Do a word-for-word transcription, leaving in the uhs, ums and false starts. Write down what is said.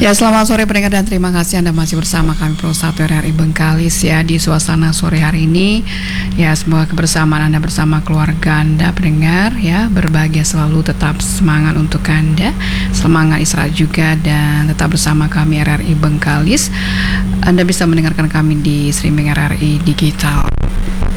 Ya, selamat sore pendengar dan terima kasih Anda masih bersama kami Pro satu R R I Bengkalis ya di suasana sore hari ini. Ya, semoga kebersamaan Anda bersama keluarga Anda pendengar ya berbahagia selalu, tetap semangat untuk Anda, semangat istirahat juga dan tetap bersama kami R R I Bengkalis. Anda bisa mendengarkan kami di streaming R R I digital